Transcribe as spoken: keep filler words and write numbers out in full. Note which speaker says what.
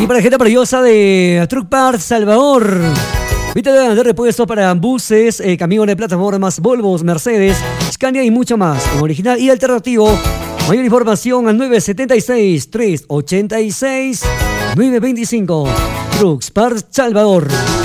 Speaker 1: Y para la gente maravillosa de Truck Parts Salvador, viste de repuesto para buses, eh, camiones, plataformas, Volvos, Mercedes, Scania y mucho más. En original y alternativo. Mayor información al nueve siete seis, tres ocho seis, nueve dos cinco. Trucks Parts Salvador.